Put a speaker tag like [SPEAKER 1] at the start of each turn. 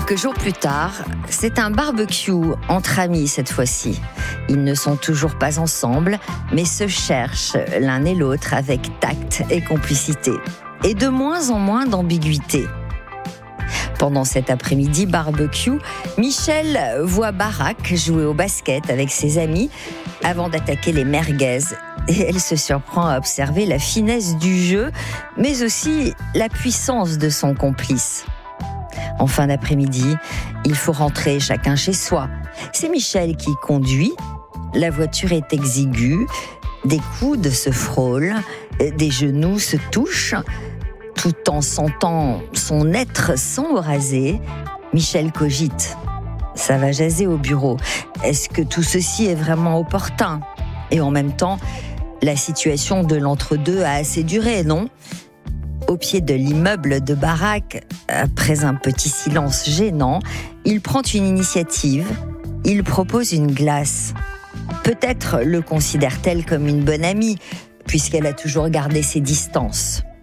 [SPEAKER 1] Quelques jours plus tard, c'est un barbecue entre amis cette fois-ci. Ils ne sont toujours pas ensemble, mais se cherchent l'un et l'autre avec tact et complicité. Et de moins en moins d'ambiguïté. Pendant cet après-midi barbecue, Michel voit Barack jouer au basket avec ses amis avant d'attaquer les merguez. Et elle se surprend à observer la finesse du jeu, mais aussi la puissance de son complice. En fin d'après-midi, il faut rentrer chacun chez soi. C'est Michel qui conduit. La voiture est exiguë, des coudes se frôlent, des genoux se touchent. Tout en sentant son être s'embraser, Michel cogite. Ça va jaser au bureau. Est-ce que tout ceci est vraiment opportun ? Et en même temps, la situation de l'entre-deux a assez duré, non ? Au pied de l'immeuble de Barack, après un petit silence gênant, il prend une initiative. Il propose une glace. Peut-être le considère-t-elle comme une bonne amie, puisqu'elle a toujours gardé ses distances.